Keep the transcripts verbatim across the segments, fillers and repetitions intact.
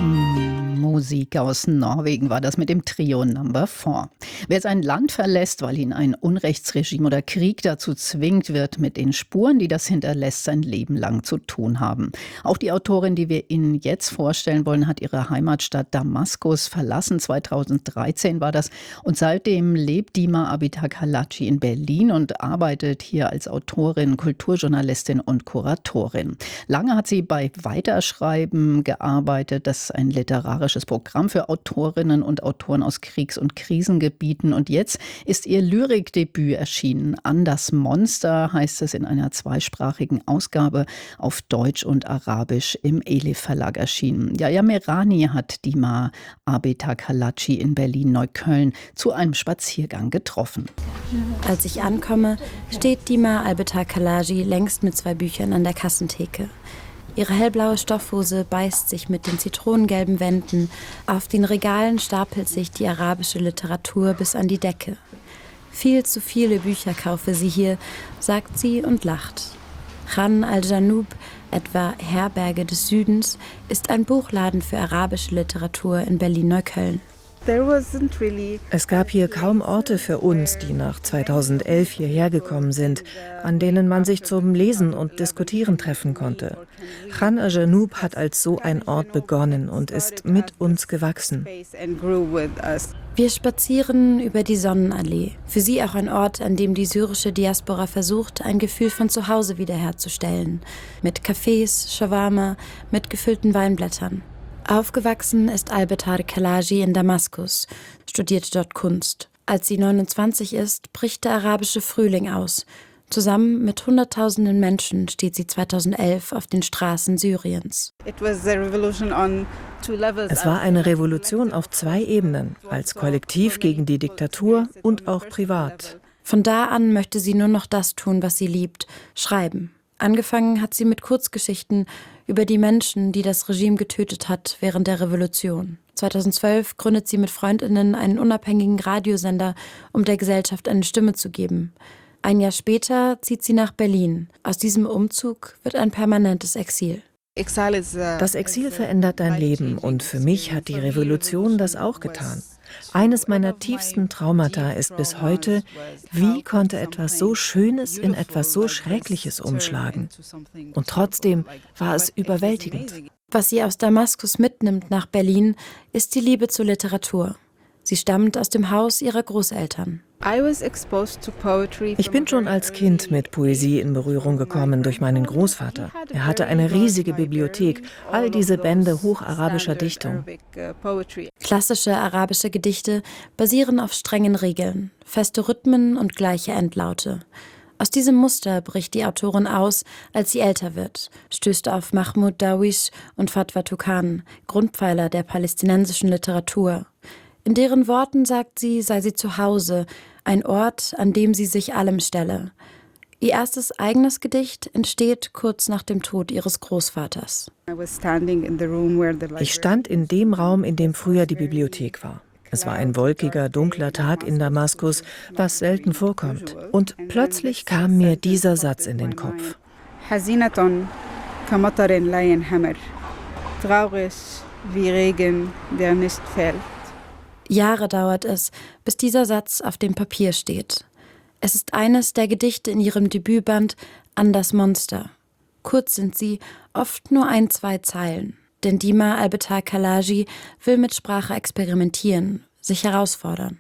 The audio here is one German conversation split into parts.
Musik aus Norwegen war das mit dem Trio Number Four. Wer sein Land verlässt, weil ihn ein Unrechtsregime oder Krieg dazu zwingt, wird mit den Spuren, die das hinterlässt, sein Leben lang zu tun haben. Auch die Autorin, die wir Ihnen jetzt vorstellen wollen, hat ihre Heimatstadt Damaskus verlassen. zweitausenddreizehn war das. Und seitdem lebt Dima Abitag-Halaci in Berlin und arbeitet hier als Autorin, Kulturjournalistin und Kuratorin. Lange hat sie bei Weiterschreiben gearbeitet. Das ist ein literarisches Programm für Autorinnen und Autoren aus Kriegs- und Krisengebieten. Und jetzt ist ihr Lyrikdebüt erschienen. An das Monster heißt es in einer zweisprachigen Ausgabe auf Deutsch und Arabisch im Elif Verlag erschienen. Yahya Merani hat Dima Abitag-Halaci in Berlin-Neukölln zu einem Spaziergang getroffen. Als ich ankomme, steht Dima Abitag-Halaci längst mit zwei Büchern an der Kassentheke. Ihre hellblaue Stoffhose beißt sich mit den zitronengelben Wänden. Auf den Regalen stapelt sich die arabische Literatur bis an die Decke. Viel zu viele Bücher kaufe sie hier, sagt sie und lacht. Khan al-Janub, etwa Herberge des Südens, ist ein Buchladen für arabische Literatur in Berlin-Neukölln. Es gab hier kaum Orte für uns, die nach zweitausendelf hierher gekommen sind, an denen man sich zum Lesen und Diskutieren treffen konnte. Khan al-Janub hat als so ein Ort begonnen und ist mit uns gewachsen. Wir spazieren über die Sonnenallee. Für sie auch ein Ort, an dem die syrische Diaspora versucht, ein Gefühl von Zuhause wiederherzustellen. Mit Cafés, Shawarma, mit gefüllten Weinblättern. Aufgewachsen ist Abitag-Halaci in Damaskus, studierte dort Kunst. Als sie neunundzwanzig ist, bricht der arabische Frühling aus. Zusammen mit Hunderttausenden Menschen steht sie zweitausendelf auf den Straßen Syriens. Es war eine Revolution auf zwei Ebenen, als Kollektiv gegen die Diktatur und auch privat. Von da an möchte sie nur noch das tun, was sie liebt, schreiben. Angefangen hat sie mit Kurzgeschichten über die Menschen, die das Regime getötet hat während der Revolution. zweitausendzwölf gründet sie mit Freundinnen einen unabhängigen Radiosender, um der Gesellschaft eine Stimme zu geben. Ein Jahr später zieht sie nach Berlin. Aus diesem Umzug wird ein permanentes Exil. Das Exil verändert dein Leben und für mich hat die Revolution das auch getan. Eines meiner tiefsten Traumata ist bis heute, wie konnte etwas so Schönes in etwas so Schreckliches umschlagen? Und trotzdem war es überwältigend. Was sie aus Damaskus mitnimmt nach Berlin, ist die Liebe zur Literatur. Sie stammt aus dem Haus ihrer Großeltern. Ich bin schon als Kind mit Poesie in Berührung gekommen durch meinen Großvater. Er hatte eine riesige Bibliothek, all diese Bände hocharabischer Dichtung. Klassische arabische Gedichte basieren auf strengen Regeln, feste Rhythmen und gleiche Endlaute. Aus diesem Muster bricht die Autorin aus, als sie älter wird, stößt auf Mahmoud Darwish und Fatwa Tukan, Grundpfeiler der palästinensischen Literatur. In deren Worten sagt sie, sei sie zu Hause, ein Ort, an dem sie sich allem stelle. Ihr erstes eigenes Gedicht entsteht kurz nach dem Tod ihres Großvaters. Ich stand in dem Raum, in dem früher die Bibliothek war. Es war ein wolkiger, dunkler Tag in Damaskus, was selten vorkommt. Und plötzlich kam mir dieser Satz in den Kopf. Traurig wie Regen, der nicht fällt. Jahre dauert es, bis dieser Satz auf dem Papier steht. Es ist eines der Gedichte in ihrem Debütband An das Monster. Kurz sind sie, oft nur ein, zwei Zeilen. Denn Dima Abitag-Halaci will mit Sprache experimentieren, sich herausfordern.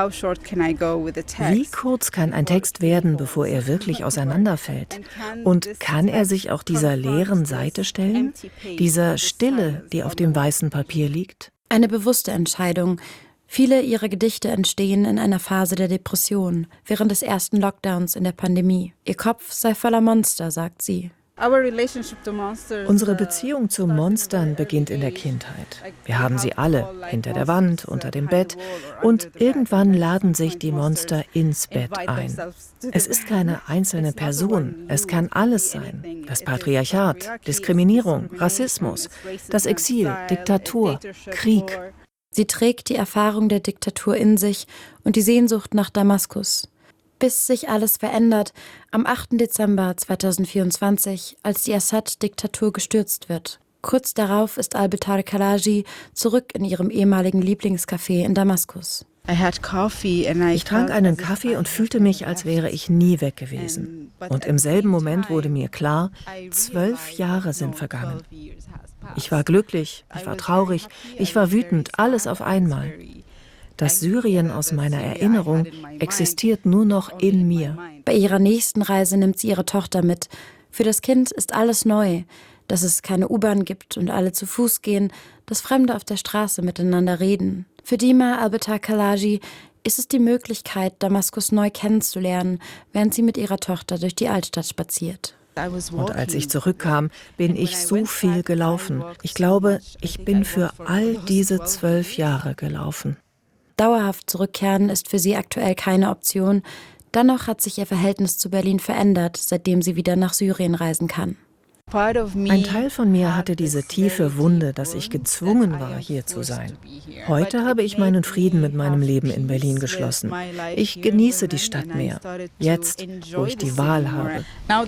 Wie kurz kann ein Text werden, bevor er wirklich auseinanderfällt? Und kann er sich auch dieser leeren Seite stellen? Dieser Stille, die auf dem weißen Papier liegt? Eine bewusste Entscheidung. Viele ihrer Gedichte entstehen in einer Phase der Depression, während des ersten Lockdowns in der Pandemie. Ihr Kopf sei voller Monster, sagt sie. Unsere Beziehung zu Monstern beginnt in der Kindheit. Wir haben sie alle, hinter der Wand, unter dem Bett. Und irgendwann laden sich die Monster ins Bett ein. Es ist keine einzelne Person, es kann alles sein. Das Patriarchat, Diskriminierung, Rassismus, das Exil, Diktatur, Krieg. Sie trägt die Erfahrung der Diktatur in sich und die Sehnsucht nach Damaskus. Bis sich alles verändert, am achten Dezember zweitausendvierundzwanzig, als die Assad-Diktatur gestürzt wird. Kurz darauf ist Albetar Kalaji zurück in ihrem ehemaligen Lieblingscafé in Damaskus. Ich trank einen Kaffee und fühlte mich, als wäre ich nie weg gewesen. Und im selben Moment wurde mir klar, zwölf Jahre sind vergangen. Ich war glücklich, ich war traurig, ich war wütend, alles auf einmal. Das Syrien aus meiner Erinnerung existiert nur noch in mir. Bei ihrer nächsten Reise nimmt sie ihre Tochter mit. Für das Kind ist alles neu. Dass es keine U-Bahn gibt und alle zu Fuß gehen, dass Fremde auf der Straße miteinander reden. Für Dima Albetar Kalaji ist es die Möglichkeit, Damaskus neu kennenzulernen, während sie mit ihrer Tochter durch die Altstadt spaziert. Und als ich zurückkam, bin ich so viel gelaufen. Ich glaube, ich bin für all diese zwölf Jahre gelaufen. Dauerhaft zurückkehren ist für sie aktuell keine Option. Dennoch hat sich ihr Verhältnis zu Berlin verändert, seitdem sie wieder nach Syrien reisen kann. Ein Teil von mir hatte diese tiefe Wunde, dass ich gezwungen war, hier zu sein. Heute habe ich meinen Frieden mit meinem Leben in Berlin geschlossen. Ich genieße die Stadt mehr, jetzt, wo ich die Wahl habe.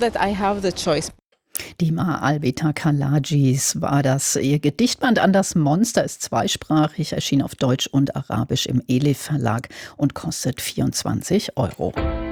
Dima Albetar Kalajis war das. Ihr Gedichtband An das Monster ist zweisprachig, erschien auf Deutsch und Arabisch im Elif Verlag und kostet vierundzwanzig Euro.